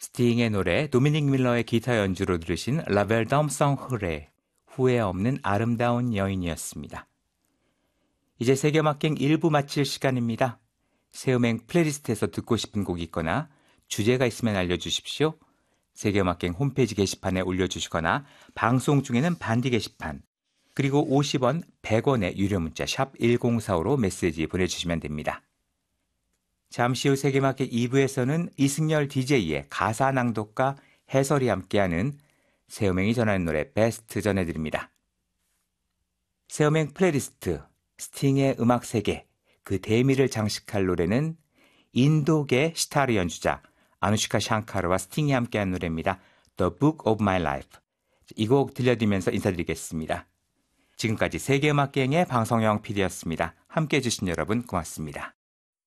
스팅의 노래 도미닉 밀러의 기타 연주로 들으신 라벨 덤성 흐레 후회 없는 아름다운 여인이었습니다. 이제 세계음악행 1부 마칠 시간입니다. 새음행 플레이리스트에서 듣고 싶은 곡이 있거나 주제가 있으면 알려주십시오. 세계음악행 홈페이지 게시판에 올려주시거나 방송 중에는 반디 게시판 그리고 50원, 100원의 유료 문자 샵 1045로 메시지 보내주시면 됩니다. 잠시 후 세계음악회 2부에서는 이승열 DJ의 가사 낭독과 해설이 함께하는 새음행이 전하는 노래 베스트 전해드립니다. 새음행 플레이리스트 스팅의 음악 세계 그 대미를 장식할 노래는 인도계 시타르 연주자 아누시카 샹카르와 스팅이 함께한 노래입니다. The Book of My Life. 이 곡 들려드리면서 인사드리겠습니다. 지금까지 세계음악계행의 방송영 PD였습니다. 함께해 주신 여러분 고맙습니다.